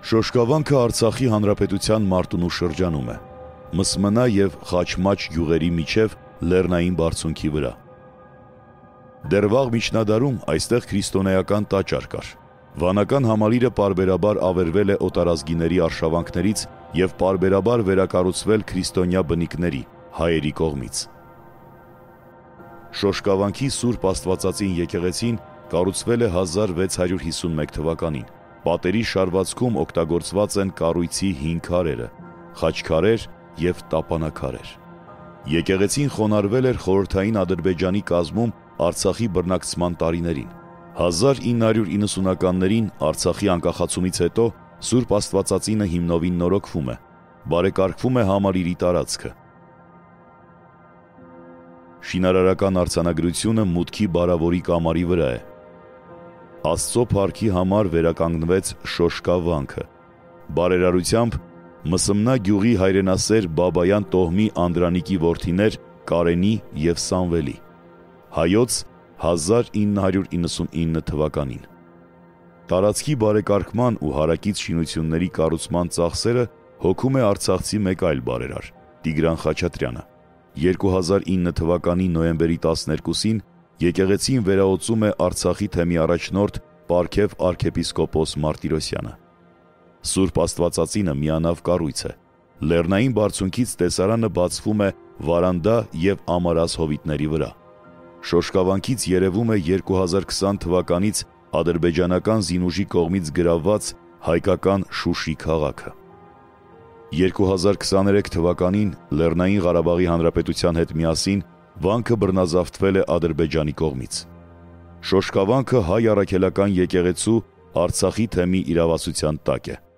Շոշկավանքը Արցախի հանրապետության Մարտունու շրջանում է, Մսմնա և Խաչմաչ գյուղերի միջև լեռնային բարձունքի վրա։ Դեռ վաղ միջնադարում այստեղ քրիստոնեական տաճար կար։ Վանական համալիրը պարբերաբար ավերվել է օտարազգիների արշավանքներից և պարբերաբար վերակառուցվել քրիստոնյա բնիկների, հայերի կողմից։ Շոշկավանքի Սուրբ Աստվածածին եկեղեցին կառուցվել է 1651 թվականին։ Պատերի շարվածքում օգտագործված են կառույցի 5 քարերը, խաչքարեր և տապանաքարեր։ Եկեղեցին խոնարհվել էր խորհրդային Ադրբեջանի կազմում Արցախի բռնակցման տարիներին։ 1990-ականներին Արցախի անկախացումից հետո Սուրբ Աստվածածինը հիմնովին նորոգվում է, բարեկարգվում է համալիրի տարածքը։ Շինարարական արձանագրությունը մուտքի բարավորի կամարի վրա է։ Աստծո փառքի համար վերականգնվեց Շոշկավանքը։ Բարերարությամբ Մսմնա գյուղի հայրենասեր Բաբայան տոհմի Անդրանիկի որդիներ Կարենի և Սամվելի։ Հայոց 1999 թվականին։ Տարածքի բարեկարգման ու հարակից շինությունների կառուցման ծախսերը հոգում է արցախցի մեկ այլ բարերար՝ Տիգրան Խաչատրյանը։ 2009 թվականի նոյեմբերի 12-ին եկեղեցին վերահոսում է Արցախի թեմի առաջնորդ Պարքև arczepiskopos Մարտիրոսյանը։ Սուրբ Աստվածածինը միանավ կառույց է։ Լեռնային բարձունքից տեսարանը բացվում է վարանդա և ամարաս հովիտների վրա։ Շոշկավանքից երևում է 2020 թվականից ադրբեջանական զինուժի կողմից գրավված հայկական Շուշի քաղաքը։ 2023 թվականին Լեռնային Ղարաբաղի Հանրապետության հետ միասին վանքը բռնազավթվել է Ադրբեջանի կողմից։ Շոշկավանքը հայ առաքելական եկեղեցու Արցախի թեմի իրավասության տակ է։